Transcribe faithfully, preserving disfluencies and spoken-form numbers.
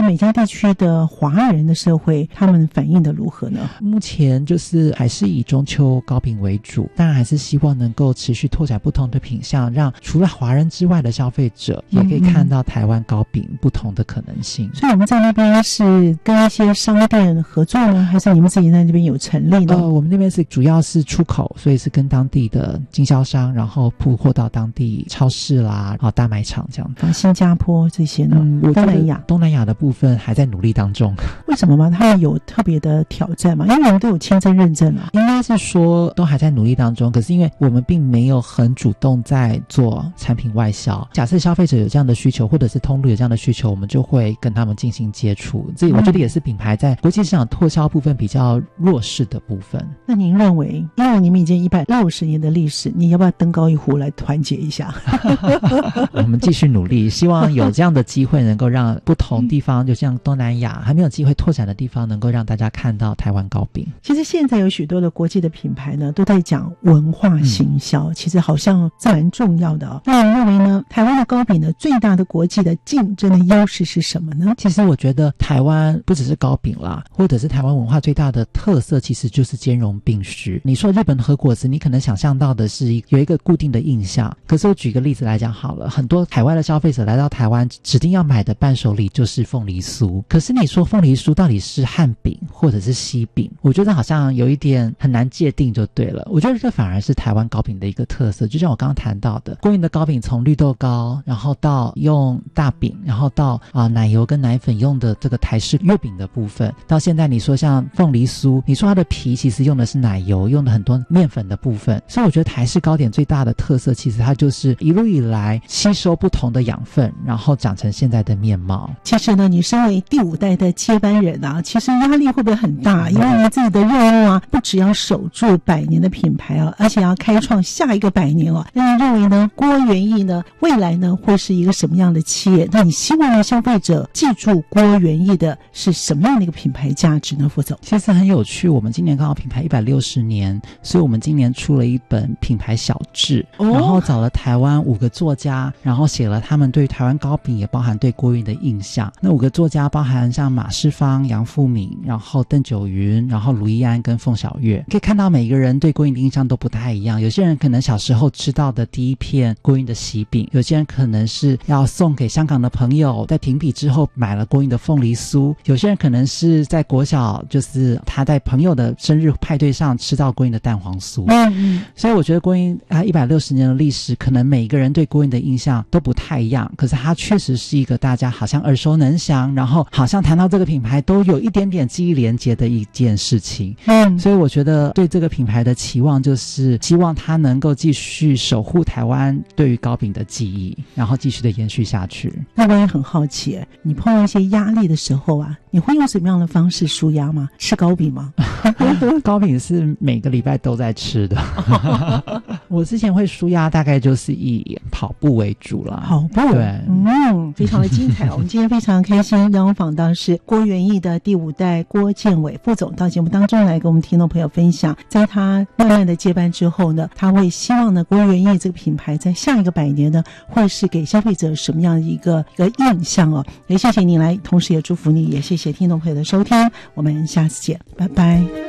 美加地区的华人的社会他们反应的如何呢？ 目前就是还是以中秋糕饼为主，当然还是希望能够持续拓展不同的品项，让除了华人之外的消费者也可以看到台湾糕饼不同的可能性。 所以我们在那边是跟一些商店合作呢，还是你们自己在那边有成立呢？ 呃，我们那边是主要是出口，所以是跟当地的经销商，然后铺货到当地超市啦、啊大卖场这样子。 新加坡这些呢？嗯，东南亚， 东南亚的部分还在努力当中。 为什么吗？他们有特别的挑战吗？因为我们都有签证认证啊。 应该是说都还在努力当中，可是因为我们并没有很主动在做产品外销。假设消费者有这样的需求，或者是通路有这样的需求，我们就会跟他们进行接触。这我觉得也是品牌在国际市场拓销部分比较弱势的部分。 那您认为，因为你们已经一百六十年的历史，你要不要登高一呼来团结一下？ 我们继续努力，希望有这样的机会能够让不同地方，就像东南亚还没有机会拓展的地方，能够让大家看到台湾糕饼。 其实现在有许多的国际的品牌呢，都在讲文化行销，嗯、其实好像这蛮重要的哦。那你认为呢？台湾的糕饼呢，最大的国际的竞争的优势是什么呢？ 其实我觉得台湾不只是糕饼啦，或者是台湾文化最大的特色，其实就是兼容并蓄。你说日本的和果子，你可能想象到的是有一个固定的印象，可是我举个例子来讲好了，很多海外的消费者来到台湾，指定要买的伴手礼就是凤梨酥。可是你说凤梨酥到底是汉饼或者是西饼，我觉得好像有一点很难界定就对了。我觉得这反而是台湾糕饼的一个特色，就像我刚刚谈到的，郭营的糕饼从绿豆糕，然后到用大饼，然后到啊、呃、奶油跟奶粉用的这个台式月饼的部分，到现在你说像凤梨酥，你说它的皮其实用的是奶油，用的很多面粉的部分。所以我觉得台式糕点最大的特色，其实它就是一路以来吸收不同的养分，然后长成现在的面貌。 其实呢，你身为第五代的接班人啊，其实压力会不会很大？因为你自己的任务啊，不只要守住百年的品牌啊，而且要开创下一个百年哦。那你认为呢？郭元益呢，未来呢会是一个什么样的企业？那你希望呢消费者记住郭元益的是什么样的一个品牌价值呢？副总， 其实很有趣，我们今年刚好品牌一百六十年，所以我们今年出了一本品牌小志，哦、然后找了台湾五个作家，然后写了他们对台湾糕饼也包含对郭云的印象。那五个作家包含像马世芳、杨富敏，然后邓九云，然后卢一安跟凤小岳。可以看到每个人对郭云的印象都不太一样，有些人可能小时候吃到的第一片郭云的喜饼，有些人可能是要送给香港的朋友，在评比之后买了郭云的凤梨酥，有些人可能是在国小，就是他在朋友的生日派对上吃到郭云的蛋黄酥。嗯嗯，所以我觉得郭云他一百六十年的历史，可能每一个人对郭云的印象都不太一样，可是他确实是一个大家好像耳熟能详，然后好像谈到这个品牌都有一点点记忆连结的一件事情。嗯，所以我觉得对这个品牌的期望就是希望它能够继续守护台湾对于糕饼的记忆，然后继续的延续下去。 那我也很好奇，你碰到一些压力的时候啊，你会用什么样的方式抒压吗？吃糕饼吗？ 糕饼是每个礼拜都在吃的。我之前会抒压大概就是以跑步为主啦。 跑步，对，嗯，非常的精彩。我们今天非常开心，让我访到是郭元益的第五代郭建伟副总到节目当中来跟我们听众朋友分享，在他慢慢的接班之后呢，他会希望呢郭元益这个品牌在下一个百年呢，会是给消费者什么样的一个一个印象哦。也谢谢你来，同时也祝福你，也谢谢听众朋友的收听，我们下次见，拜拜。